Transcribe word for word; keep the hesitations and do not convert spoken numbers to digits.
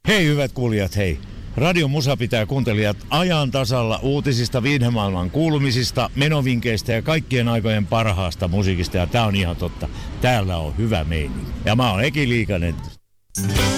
Hei hyvät kuulijat, hei. Radio Musa pitää kuuntelijat ajan tasalla uutisista, viihdemaailman kuulumisista, menovinkeistä ja kaikkien aikojen parhaasta musiikista. Ja tää on ihan totta. Täällä on hyvä meininki. Ja mä oon Eki Liikanen.